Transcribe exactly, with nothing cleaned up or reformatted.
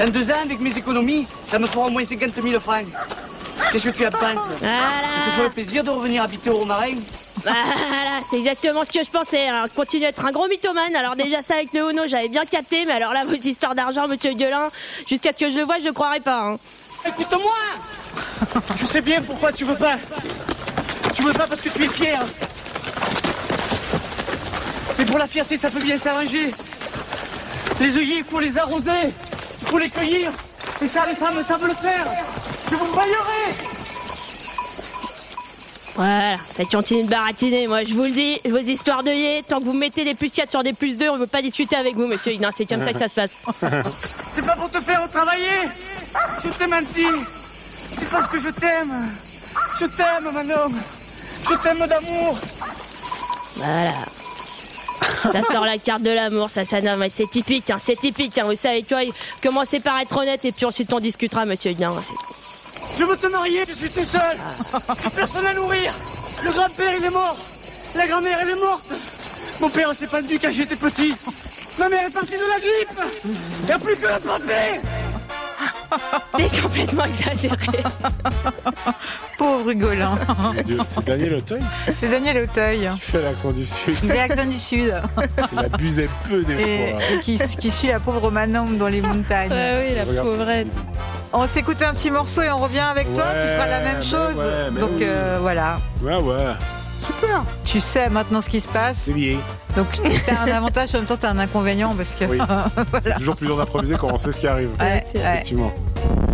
Dans deux ans, avec mes économies, ça me fera au moins cinquante mille francs. Qu'est-ce que tu en penses? Voilà. Ça te ferait plaisir de revenir habiter au Romarin? Voilà, c'est exactement ce que je pensais. Alors, continue à être un gros mythomane. Alors, déjà, ça avec le Uno, j'avais bien capté. Mais alors là, vos histoires d'argent, monsieur Gueulin, jusqu'à ce que je le voie, je le croirais pas. Hein. Écoute-moi! Je sais bien pourquoi tu veux pas. Tu veux pas parce que tu es fier. Mais pour la fierté, ça peut bien s'arranger. Les œillets, il faut les arroser. Il faut les cueillir. Et ça, les femmes savent le faire. Je vous baillerai. Voilà, ça continue de baratiner. Moi, je vous le dis, vos histoires d'œillets, tant que vous mettez des plus quatre sur des plus deux, on veut pas discuter avec vous, monsieur Higuin. C'est comme ça que ça se passe. C'est pas pour te faire travailler. Je t'ai menti. C'est parce que je t'aime. Je t'aime, mon homme. Je t'aime d'amour. Voilà. Ça sort la carte de l'amour, ça, ça, non, mais c'est typique, hein, c'est typique, hein, vous savez quoi, commencez par être honnête et puis ensuite on discutera, monsieur Higuin. Je veux te marier, je suis tout seul. Ah. Personne à nourrir. Le grand-père, il est mort. La grand-mère, elle est morte. Mon père s'est pendu quand j'étais petit. Ma mère est partie de la grippe. Il n'y a plus que la santé. T'es complètement exagéré. Pauvre Rigolin. C'est Daniel Auteuil. C'est Daniel Auteuil. Qui fait l'accent du Sud. Il fait l'accent du Sud. Il abusait peu des et, fois. Et qui, qui suit la pauvre Manon dans les montagnes. Ouais, oui, la Regarde pauvrette. On s'écoute un petit morceau et on revient avec ouais, toi. Tu feras la même chose. Ouais, Donc oui. euh, voilà. Ouais, ouais. Super. Tu sais maintenant ce qui se passe. C'est lié. Donc t'as un avantage, en même temps t'as un inconvénient parce que. Oui. Voilà. C'est toujours plus dur d'improviser quand on sait ce qui arrive. Ouais, effectivement. Ouais.